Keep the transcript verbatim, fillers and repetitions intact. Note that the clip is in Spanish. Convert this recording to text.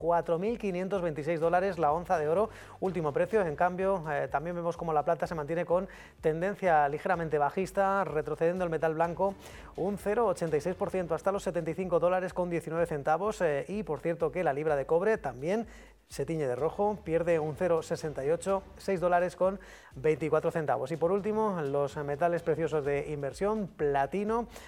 cuatro mil quinientos veintiséis dólares la onza de oro, último precio. En cambio, eh, también vemos como la plata se mantiene con tendencia ligeramente bajista, retrocediendo el metal blanco un cero coma ochenta y seis por ciento hasta los setenta y cinco dólares con diecinueve centavos. Eh, y por cierto que la libra de cobre también se tiñe de rojo, pierde un cero coma sesenta y ocho, seis dólares con veinticuatro centavos. Y por último, los metales preciosos de inversión, platino,